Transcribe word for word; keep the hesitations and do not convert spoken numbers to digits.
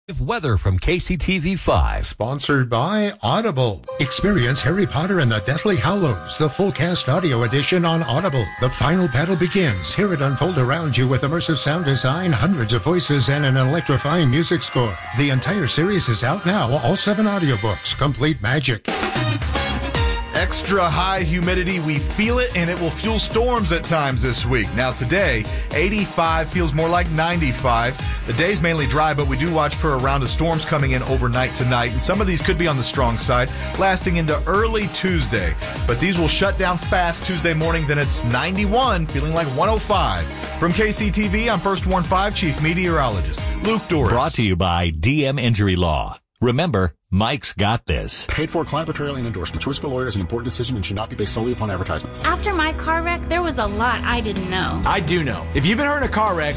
Weather from K C T V five. Sponsored by Audible. Experience Harry Potter and the Deathly Hallows, the full cast audio edition on Audible. The final battle begins. Hear it unfold around you with immersive sound design, hundreds of voices, and an electrifying music score. The entire series is out now. All seven audiobooks. Complete magic. Extra high humidity, we feel it, and it will fuel storms at times this week. Now today, eighty-five feels more like ninety-five. The day's mainly dry, but we do watch for a round of storms coming in overnight tonight, and some of these could be on the strong side, lasting into early Tuesday. But these will shut down fast Tuesday morning, then it's ninety-one, feeling like one oh five. From K C T V, I'm First Warn five Chief Meteorologist Luke Doris. Brought to you by D M Injury Law. Remember, Mike's got this. Paid for client portrayal and endorsement. Choice of a lawyer is an important decision and should not be based solely upon advertisements. After my car wreck, there was a lot I didn't know. I do know. If you've been hurt in a car wreck,